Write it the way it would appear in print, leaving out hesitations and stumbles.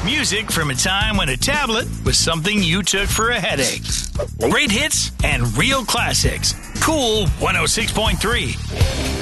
Music from a time when a tablet was something you took for a headache. Great hits and real classics. Cool 106.3.